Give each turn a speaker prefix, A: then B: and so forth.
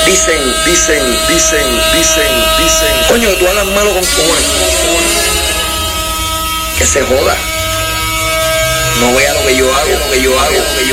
A: Dicen, coño, tú hablas malo con cojones. Que se joda. No vea lo que yo hago,